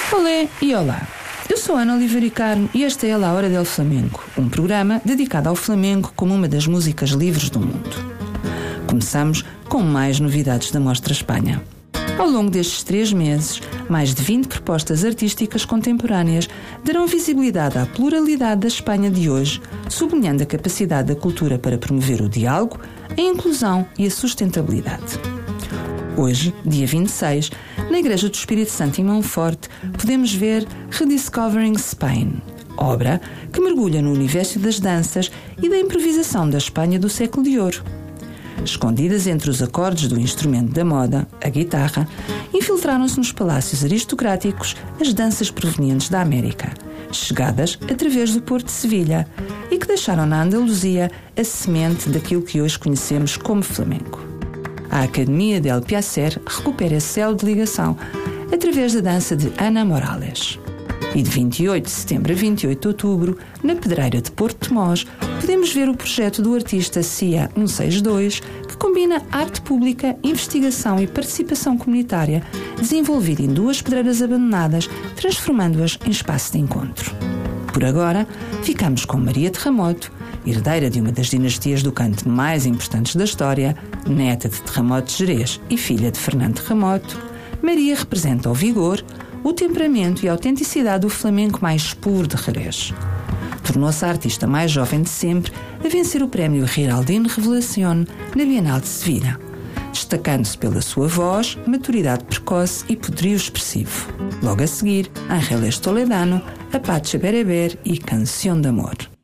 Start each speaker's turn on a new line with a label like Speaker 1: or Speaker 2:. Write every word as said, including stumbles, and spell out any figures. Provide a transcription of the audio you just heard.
Speaker 1: Olé e olá, eu sou Ana Oliveira Carmo e esta é a La Hora del Flamenco, um programa dedicado ao flamenco como uma das músicas livres do mundo. Começamos com mais novidades da Mostra Espanha. Ao longo destes três meses, mais de vinte propostas artísticas contemporâneas darão visibilidade à pluralidade da Espanha de hoje, sublinhando a capacidade da cultura para promover o diálogo, a inclusão e a sustentabilidade. Hoje, dia vinte e seis, na Igreja do Espírito Santo em Monforte, podemos ver Rediscovering Spain, obra que mergulha no universo das danças e da improvisação da Espanha do século de ouro. Escondidas entre os acordes do instrumento da moda, a guitarra, infiltraram-se nos palácios aristocráticos as danças provenientes da América, chegadas através do Porto de Sevilha e que deixaram na Andaluzia a semente daquilo que hoje conhecemos como flamenco. A Academia del Piacer recupera esse elo de ligação através da dança de Ana Morales. E de vinte e oito de setembro a vinte e oito de outubro, na Pedreira de Porto de Mós, podemos ver o projeto do artista C I A cento e sessenta e dois, que combina arte pública, investigação e participação comunitária, desenvolvido em duas pedreiras abandonadas, transformando-as em espaço de encontro. Por agora, ficamos com Maria Terramoto, herdeira de uma das dinastias do canto mais importantes da história, neta de Terramoto de Jerez e filha de Fernando Terramoto. Maria representa o vigor, o temperamento e a autenticidade do flamenco mais puro de Jerez. Tornou-se a artista mais jovem de sempre a vencer o prémio Giraldino Revelación na Bienal de Sevilha, destacando-se pela sua voz, maturidade precoce e poderio expressivo. Logo a seguir, Ángeles Toledano, Apache Bereber e Canción de Amor.